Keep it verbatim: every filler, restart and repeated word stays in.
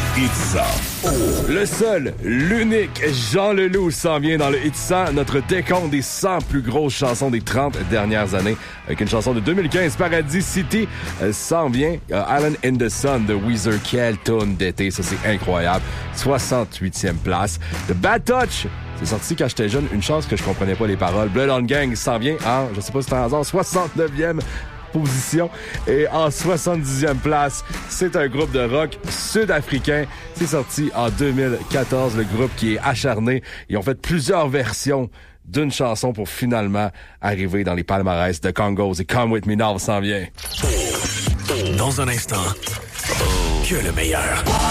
Hit cent. Oh. Le seul, l'unique Jean Leloup s'en vient dans le Hit cent, notre décompte des cent plus grosses chansons des trente dernières années. Avec une chanson de deux mille quinze, Paradis City, euh, s'en vient. Euh, Island in the Sun de Weezer, quelle tonne d'été, ça c'est incroyable. soixante-huitième place. The Bad Touch, c'est sorti quand j'étais jeune, une chance que je comprenais pas les paroles. Blood on Gang s'en vient en, je sais pas si c'est un hasard, soixante-neuvième position. Et en soixante-dixième place, c'est un groupe de rock sud-africain. C'est sorti en deux mille quatorze, le groupe qui est acharné. Ils ont fait plusieurs versions d'une chanson pour finalement arriver dans les palmarès de Congos. Et Come With Me Now s'en vient. Dans un instant, que le meilleur.